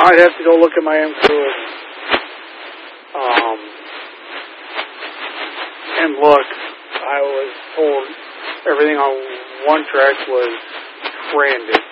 I'd have to go look at my MCLUS. And look, I was told everything on one track was trended.